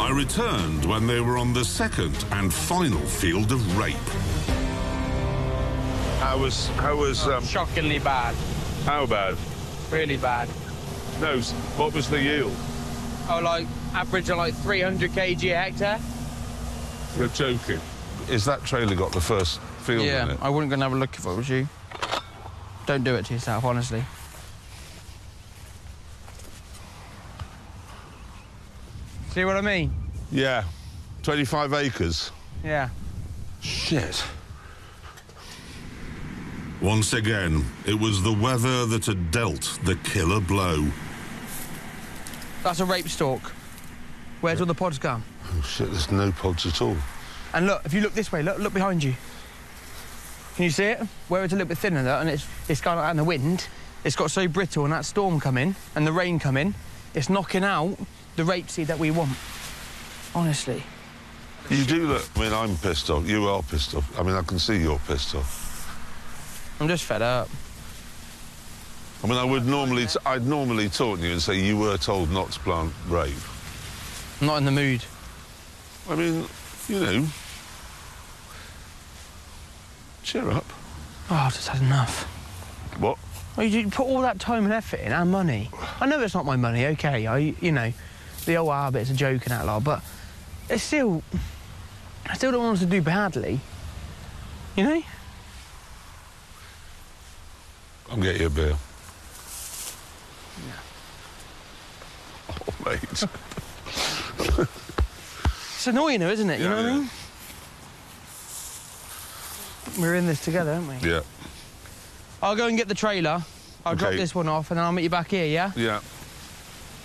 I returned when they were on the second and final field of rape. How was Shockingly bad. how bad? Really bad. No, what was the yield? Oh, like, average of like 300 kg a hectare. You're joking. Is that trailer got the first field in Yeah, it? I wouldn't go and have a look if I was you. Don't do it to yourself, honestly. See what I mean? Yeah. 25 acres. Yeah. Shit. Once again, it was the weather that had dealt the killer blow. That's a rape stalk. Where's all the pods gone? Oh, shit, there's no pods at all. And look, if you look this way, look behind you. Can you see it? Where it's a little bit thinner, though, and it's gone out in the wind, it's got so brittle, and that storm coming and the rain coming, it's knocking out the rapeseed that we want. Honestly. You do look... I mean, I'm pissed off. You are pissed off. I mean, I can see you're pissed off. I'm just fed up. I mean, I'd normally talk to you and say you were told not to plant rape. I'm not in the mood. I mean, you know... Cheer up. Oh, I've just had enough. What? Well, you put all that time and effort in, and money. I know it's not my money, OK, you know, the old habit's a joke and that lot, but it's still... I still don't want us to do badly, you know? I'll get you a beer. Yeah. Oh, mate. It's annoying, though, isn't it? You know what I mean? We're in this together, aren't we? Yeah. I'll go and get the trailer. I'll drop this one off, and then I'll meet you back here, yeah? Yeah.